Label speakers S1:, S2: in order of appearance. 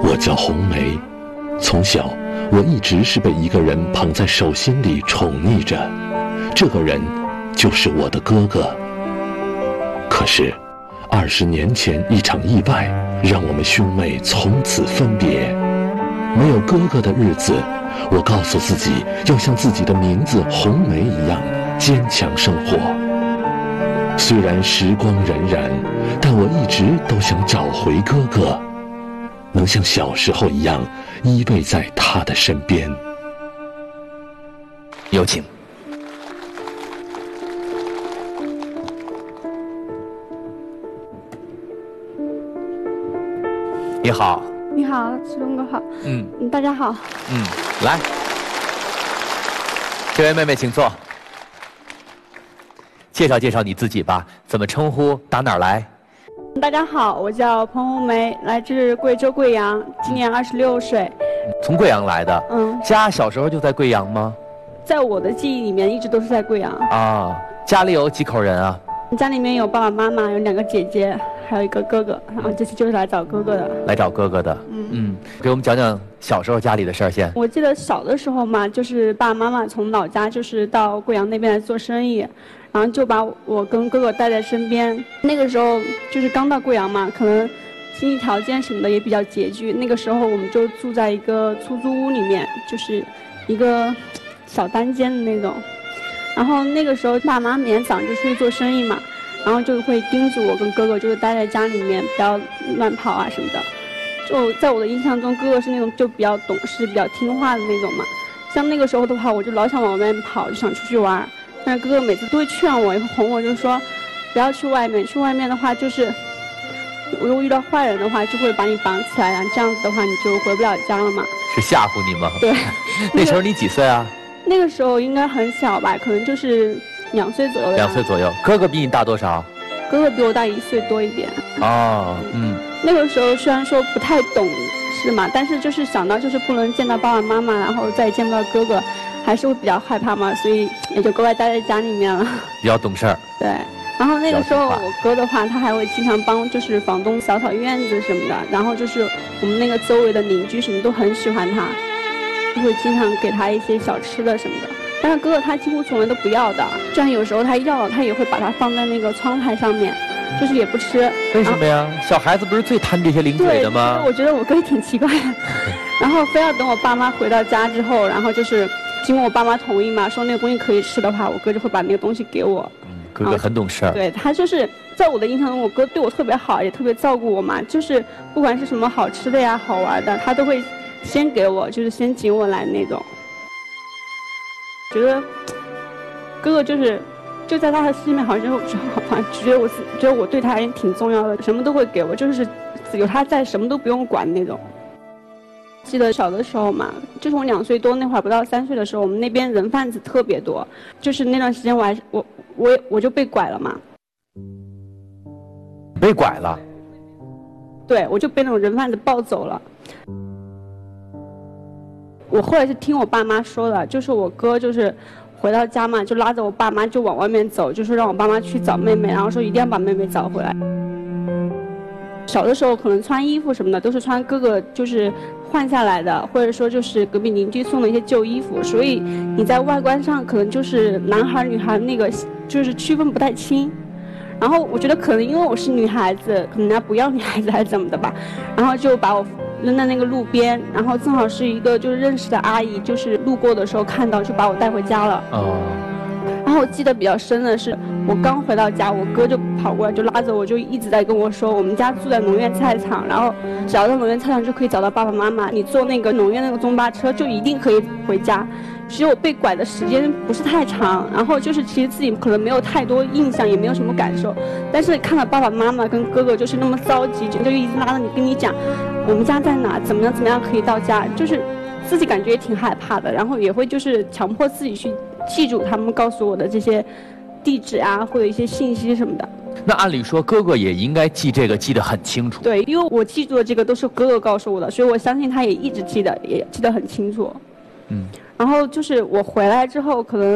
S1: 我叫红梅，从小我一直是被一个人捧在手心里宠溺着，这个人就是我的哥哥。可是20年前一场意外让我们兄妹从此分别。没有哥哥的日子，我告诉自己要像自己的名字红梅一样坚强生活。虽然时光荏苒，但我一直都想找回哥哥，能像小时候一样依偎在他的身边。
S2: 有请。你好。
S3: 你好，石东哥好。大家好。
S2: 来，这位妹妹请坐。介绍介绍你自己吧，怎么称呼？打哪儿来？
S3: 大家好，我叫彭红梅，来自贵州贵阳，今年26岁。
S2: 从贵阳来的。家小时候就在贵阳吗？
S3: 在我的记忆里面，一直都是在贵阳。
S2: 啊，家里有几口人啊？
S3: 家里面有爸爸妈妈，有2个姐姐，还有一个哥哥。然后这次就是来找哥哥的。
S2: 来找哥哥的。给我们讲讲小时候家里的事儿先。
S3: 我记得小的时候嘛，就是爸爸妈妈从老家就是到贵阳那边来做生意。然后就把我跟哥哥带在身边。那个时候就是刚到贵阳嘛，可能经济条件什么的也比较拮据。那个时候我们就住在一个出租屋里面，就是一个小单间的那种。然后那个时候爸妈每天早上就出去做生意嘛，然后就会叮嘱我跟哥哥就是待在家里面，不要乱跑啊什么的。就在我的印象中，哥哥是那种就比较懂事、比较听话的那种嘛。像那个时候的话，我就老想往外面跑，就想出去玩。但是哥哥每次都会劝我，也会哄我，就说不要去外面，去外面的话就是如果遇到坏人的话就会把你绑起来，然后这样子的话你就回不了家了嘛。
S2: 是吓唬你吗？
S3: 对。
S2: 那时候你几岁啊？那
S3: 个时候应该很小吧，可能就是2岁左右的。2
S2: 岁左右。哥哥比你大多少？
S3: 哥哥比我大1岁多一点。
S2: 哦。
S3: 那个时候虽然说不太懂事嘛，但是就是想到就是不能见到爸爸妈妈，然后再也见不到哥哥，还是会比较害怕嘛，所以也就乖乖待在家里面了。
S2: 比较懂事儿。
S3: 对。然后那个时候我哥的话，他还会经常帮就是房东扫扫院子什么的，然后就是我们那个周围的邻居什么都很喜欢他，就会经常给他一些小吃的什么的。但是哥哥他几乎从来都不要的，虽然有时候他要了，他也会把它放在那个窗台上面，就是也不吃。
S2: 为什么呀？小孩子不是最贪这些零嘴的吗？
S3: 对，我觉得我哥也挺奇怪的。然后非要等我爸妈回到家之后，然后就是经过我爸妈同意嘛，说那个东西可以吃的话，我哥就会把那个东西给我。
S2: 哥哥很懂事儿。
S3: 对，他就是在我的印象中，我哥对我特别好，也特别照顾我嘛，就是不管是什么好吃的呀、好玩的，他都会先给我，就是先请我来那种。觉得哥哥就在他的心里面，好像觉得我对他也挺重要的，什么都会给我，就是有他在，什么都不用管那种。记得小的时候嘛，就是我2岁多那会儿，不到3岁的时候，我们那边人贩子特别多，就是那段时间我就被拐了嘛。
S2: 被拐了？
S3: 对，我就被那种人贩子抱走了。我后来是听我爸妈说的，就是我哥就是回到家嘛，就拉着我爸妈就往外面走，就说让我爸妈去找妹妹，然后说一定要把妹妹找回来。小的时候可能穿衣服什么的都是穿哥哥就是换下来的，或者说就是隔壁邻居送的一些旧衣服，所以你在外观上可能就是男孩女孩那个就是区分不太清。然后我觉得可能因为我是女孩子，可能人家不要女孩子还是怎么的吧，然后就把我扔在那个路边，然后正好是一个就是认识的阿姨，就是路过的时候看到，就把我带回家了。然后我记得比较深的是，我刚回到家，我哥就跑过来，就拉着我，就一直在跟我说，我们家住在农院菜场，然后只要到农院菜场就可以找到爸爸妈妈，你坐那个农院那个中巴车就一定可以回家。其实我被拐的时间不是太长，然后就是其实自己可能没有太多印象，也没有什么感受，但是看到爸爸妈妈跟哥哥就是那么着急，就一直拉着你跟你讲我们家在哪，怎么样可以到家，就是自己感觉也挺害怕的，然后也会就是强迫自己去记住他们告诉我的这些地址啊，或者一些信息什么的。
S2: 那按理说哥哥也应该记这个记得很清楚。
S3: 对，因为我记住的这个都是哥哥告诉我的，所以我相信他也一直记得，也记得很清楚。然后就是我回来之后可能